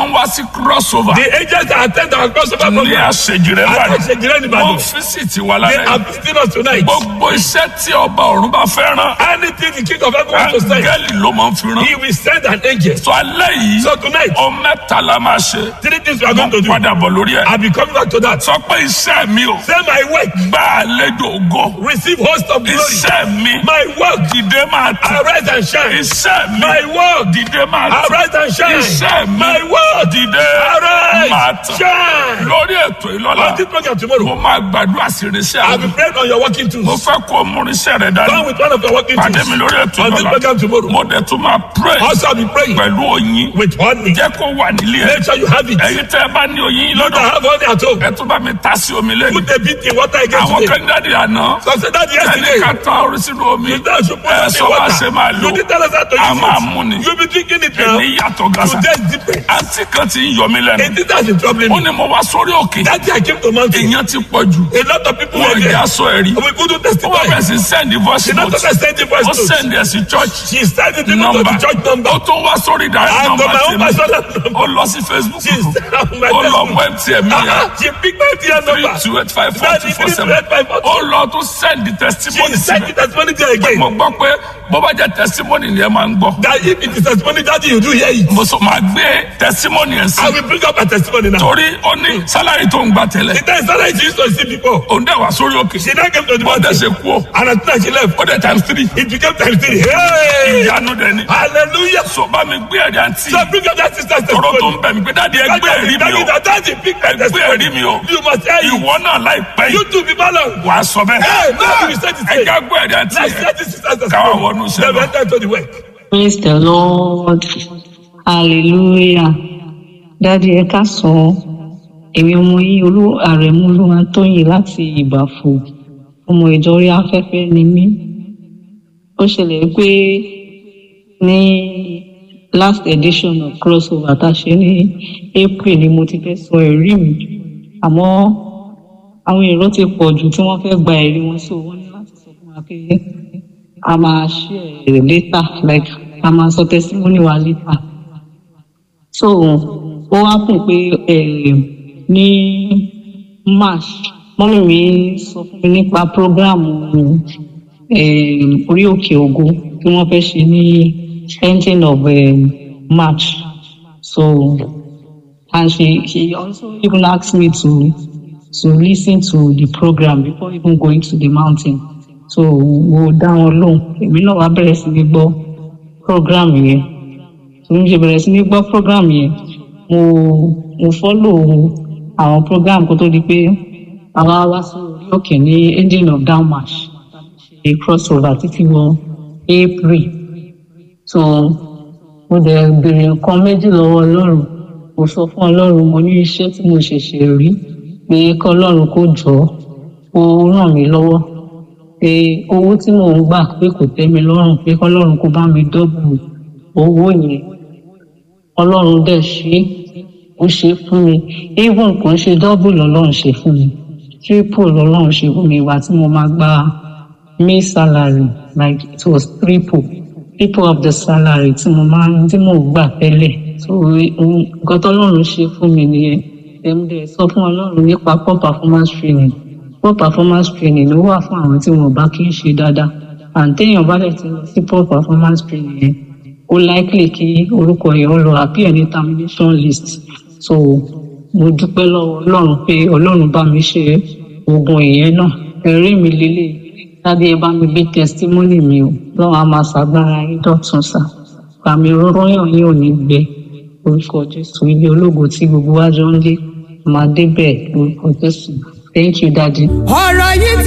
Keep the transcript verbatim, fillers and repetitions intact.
máa ń wá sí crossover. The agents that attend our crossover ní program. àṣejìrẹ́ At báyìí. Àṣejìrẹ́ ní wọ́n Ìbàdàn. físìtì wà They lálẹ́ are yìí. visiting us tonight. gbogbo iṣẹ́ tí ọba ọ̀run bá fẹ́ rán. Anything the king of heaven wants to send, áńgẹ́lì ló máa ń fi rán. he will send an angel. sọ alẹ́ yìí. So tonight, ọ mẹ́ta la máa ṣe. three things we are mo going to do. padà bọ̀ lórí ẹ̀. I'll be coming back to that. sọ pé iṣẹ́ mi ò. Say my work, gba àlejò ògo. receive host of glory. iṣẹ́ mi. My work, dìde máa tẹ̀. arise and shine. iṣẹ́ mi. My work, dìde máa tẹ̀. arise and shine. iṣẹ́ mi. My work, dìde arise, máa tẹ̀. shine. lórí ètò ìlọ́la. On this program mo tomorrow, máa gbàdúrà sí irinṣẹ́ I'll àwọn. be praying on your working tools. mo fẹ́ kó mú irinṣẹ́ rẹ̀ Come dání. with one of your working pàdé mi tools. lórí ètò On this ìlọ́la. program tomorrow, mo dẹ̀ tún máa pray also I'll be praying pẹ̀lú oyin. with honey. jẹ́ kó wà nílé ẹ̀. Make sure you have it. ẹ̀yin tẹ́ ẹ bá ní oyin You don't lọ́dọ̀. have honey at home. ẹ tún bá mi ta sí omi lẹ́nu. Put a bit in water again àwọn today. kẹ́ńdàdì àná. So I said that ẹni yesterday. ká tán orí sínú omi. You don't should put ẹ it sọ in wá water. ṣe máa lò. You didn't tell us how to a use máa it. mú ni. You'll be drinking it now. èmi yàtọ̀ gàṣà. Today is different. àǹtí kan ti ń yọ mí lẹ́nu. It has been troubling ó me. ní mo wá sórí òkè. That day I came to mountain. èèyàn ti pọ̀ jù. A lot of people were wọ́n there. ìjà sọ ẹ̀rí. We couldn't ó wá testify. bẹ̀rẹ̀ sí send voice She not note. only sent the voice ó note. send ẹ̀ sí church. She started to go to number. the church number. ó tún wá sórí direct And number to my own tèmi. personal number. ó lọ sí Facebook. She started on my ó lọ Facebook. mú M T N mi yẹn. Ah, She picked my dear three number. two eight five four two four seven. That is ó lọ tún send the testimony She sí sent mi. the testimony there again. mo gbọ́ pé bó bá jẹ́ testimony ni ẹ máa ń gbọ́. That if it is testimony that you do hear it. mo sọ máa gbé testimony ẹ̀ sí. I will bring up a testimony now. torí ó ní sálárì tó ń gbà tẹ́lẹ̀. The time Sarah she used to see before. òun dẹ̀ wá sórí òkè. She now came to the bó dẹ̀ mountain. ṣe kú ó. And as soon as she left, ó dẹ̀ times three. it became times three. Hey! ìyanu dẹ̀ ni. Hallelujah. sọ bá mi gbé ẹ̀rí àǹtí. So bring up that sister's tọrọ tó testimony. ń bẹ̀ mí pé dáàdi ẹ gbé ẹ̀rí mi o. That is big ẹ gbé ẹ̀rí mi o. You must hear it. ìwọ náà láìpẹ́ You yìí. too be balanced. wàá sọ bẹ́ẹ̀. Hey, no, you said it. ẹ já gbé ẹ̀rí àǹtí Let's yẹn. set this sister's káwá wọnú testimony. iṣẹ́ Then we lọ. enter into the work. Praise the Lord. Hallelujah. Daddy ẹ ká sọ èmi ọmọ yín olú àrẹ̀mú Olúwatóyìn láti Ìbàfò ọmọ ìjọ orí afẹ́fẹ́ ni mí. Ó ṣẹlẹ̀ pé ní last edition of crossover tá a ṣe ní April ni mo ti fẹ́ sọ ẹ̀rí mi àmọ́ àwọn èrò ti pọ̀ jù tí wọ́n fẹ́ gba ẹ̀rí wọn so wọ́n ní láti sọ fún wa pé a máa share later like a máa sọ testimony wa later. So ó wá kùn pé eh, ní March mọ́mí mi sọ fún mi nípa program eh, orí òkè ògo tí wọ́n fẹ́ ṣe ní ending of eh, March. So and she she also even asked me to to listen to the program before even going to the mountain. So mo dá wọn lóhùn èmi náà wá bẹ̀rẹ̀ sí ní gbọ́ program yẹn. So mo ṣe bẹ̀rẹ̀ sí ní gbọ́ program yẹn mo mo follow àwọn program kó tó di pé àwa wá sí orí òkè ní ending of down march ṣe crossover títí wọ April. So mo dẹ̀ béèrè nǹkan méjì lọ́wọ́ Ọlọ́run mo sọ fún Ọlọ́run mo ní iṣẹ́ tí mo ṣẹ̀ṣẹ̀ rí pé kí Ọlọ́run kó jọ̀ọ́ kó ràn mí lọ́wọ́ pé owó tí mò ń gbà pé kò tẹ́ mi lọ́rùn pé kí Ọlọ́run kó bá mi dọ́bù owó yẹn. Ọlọ́run dẹ̀ ṣe ó ṣe fún mi even kò ń ṣe dọ́bù lọ́lọ́run ṣe fún mi triple lọ́lọ́run ṣe fún mi ìwà tí mo máa gba May salary like it was triple triple of the salary tí mo máa ń tí mò ń gbà tẹ́lẹ̀ so nǹkan tọ́lọ́run ṣe fún mi nìyẹn ẹ̀mdẹ̀ sọ fún Ọlọ́run nípa poor performance training poor performance training ló wà fún àwọn tí wọn bá kí ń ṣe dáadáa and téèyàn bá dẹ̀ ti lọ sí poor performance training yẹn ó likely kí orúkọ yẹn ó lọ appear ní termination list so mo dúpẹ́ lọ́wọ́ Ọlọ́run pé Ọlọ́run bá mi ṣe oògùn ìyẹn náà ẹ̀rí mi lélẹ̀ dáadé ẹ bá mi gbé testimony mi o lọ́wọ́ a máa ṣàgbára yín dọ̀tun sá pàmì rọ́yàn yín ò ní gbẹ orúkọ Jésù ilé ológo tí gbogbo wa jọ ń lé máa débẹ̀ orúkọ Jésù thank you daddy. ọ̀rọ̀ yìí